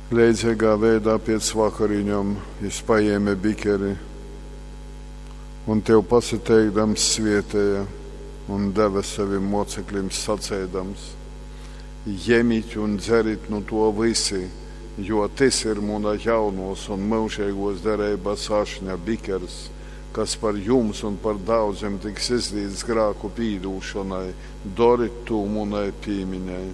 Līdzīgā veidā pēc vakariņām es paēmu bikeri un tev pasateikdams svietēja un deva saviem mocekļiem sacēdams: Ņemiet un dzeriet no to visi, jo tas ir mūna jaunos un mūžīgos derības ašņa bikers, kas par jums un par daudziem tiks izlīdz grāku pīdūšanai, doriet to mūnai pīmiņai.